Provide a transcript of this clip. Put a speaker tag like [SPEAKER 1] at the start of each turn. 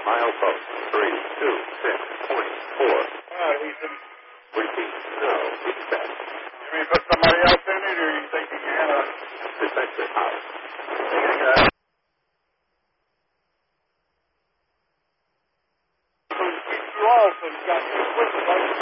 [SPEAKER 1] Milepost 326.4. Repeat. No. Reset.
[SPEAKER 2] You mean put somebody else in it, or you think you can have a
[SPEAKER 1] Defective house.
[SPEAKER 2] you also got to switch